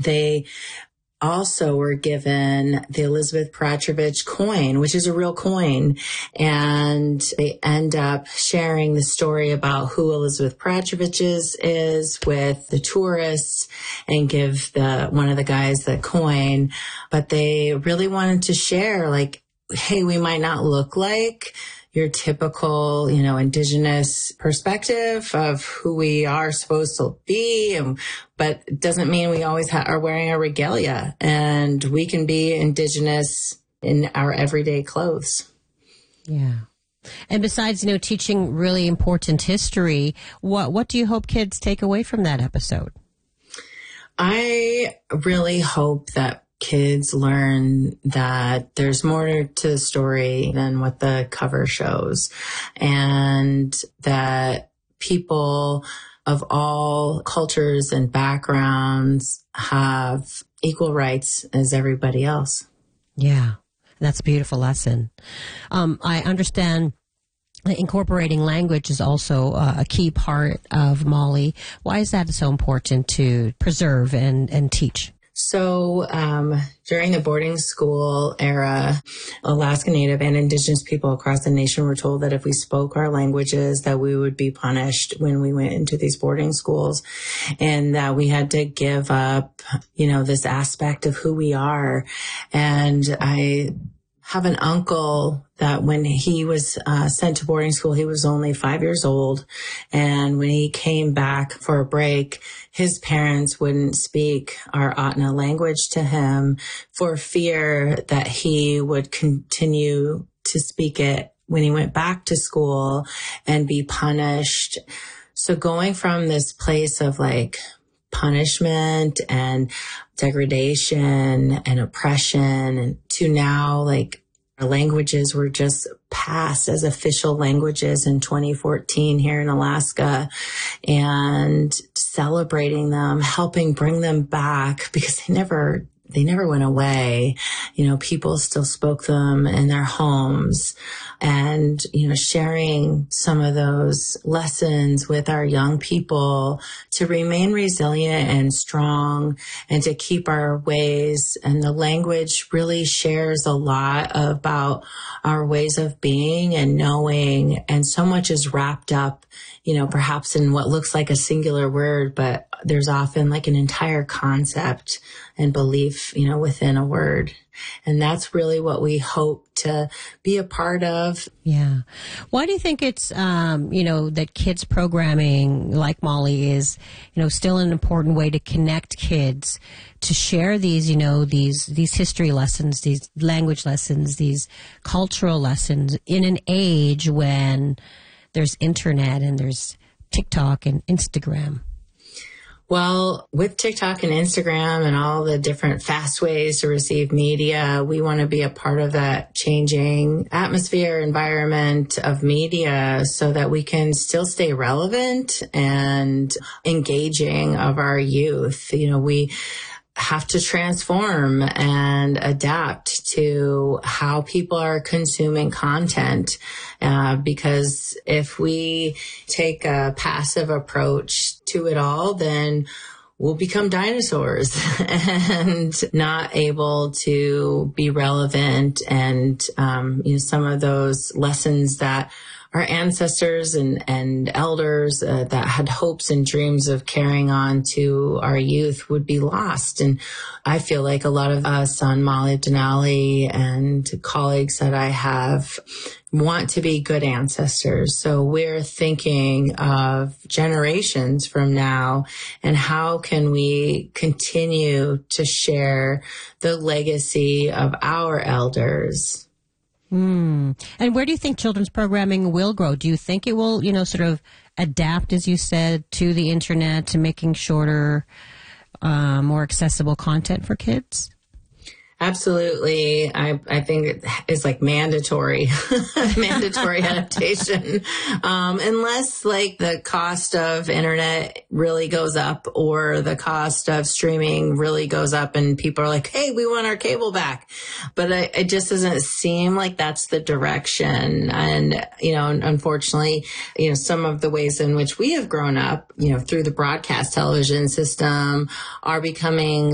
they also were given the Elizabeth Petrovich coin, which is a real coin. And they end up sharing the story about who Elizabeth Petrovich is with the tourists and give one of the guys the coin. But they really wanted to share, like, hey, we might not look like your typical, indigenous perspective of who we are supposed to be. But it doesn't mean we always are wearing a regalia, and we can be indigenous in our everyday clothes. Yeah. And besides, teaching really important history, what do you hope kids take away from that episode? I really hope that kids learn that there's more to the story than what the cover shows, and that people of all cultures and backgrounds have equal rights as everybody else. Yeah, that's a beautiful lesson. I understand incorporating language is also a key part of Molly. Why is that so important to preserve and teach? So during the boarding school era, Alaska Native and Indigenous people across the nation were told that if we spoke our languages, that we would be punished when we went into these boarding schools, and that we had to give up, this aspect of who we are. And I have an uncle that when he was sent to boarding school, he was only 5 years old. And when he came back for a break, his parents wouldn't speak our Ahtna language to him for fear that he would continue to speak it when he went back to school and be punished. So going from this place of like punishment and degradation and oppression, and to now, like, our languages were just passed as official languages in 2014 here in Alaska, and celebrating them, helping bring them back, because they never went away. People still spoke them in their homes, and, sharing some of those lessons with our young people to remain resilient and strong, and to keep our ways. And the language really shares a lot about our ways of being and knowing. And so much is wrapped up, perhaps in what looks like a singular word, but there's often like an entire concept and belief, within a word. And that's really what we hope to be a part of. Yeah. Why do you think it's, that kids programming like Molly is, still an important way to connect kids, to share these, these history lessons, these language lessons, these cultural lessons in an age when there's internet and there's TikTok and Instagram? Well, with TikTok and Instagram and all the different fast ways to receive media, we want to be a part of that changing atmosphere, environment of media, so that we can still stay relevant and engaging of our youth. We have to transform and adapt to how people are consuming content. Because if we take a passive approach to it all, then we'll become dinosaurs and not able to be relevant. And, some of those lessons that our ancestors and elders that had hopes and dreams of carrying on to our youth would be lost. And I feel like a lot of us on Molly Denali and colleagues that I have want to be good ancestors. So we're thinking of generations from now, and how can we continue to share the legacy of our elders? And where do you think children's programming will grow? Do you think it will, sort of adapt, as you said, to the internet, to making shorter, more accessible content for kids? Absolutely. I think it's like mandatory adaptation. Unless like the cost of internet really goes up, or the cost of streaming really goes up and people are like, hey, we want our cable back. But it just doesn't seem like that's the direction. And, unfortunately, some of the ways in which we have grown up, through the broadcast television system are becoming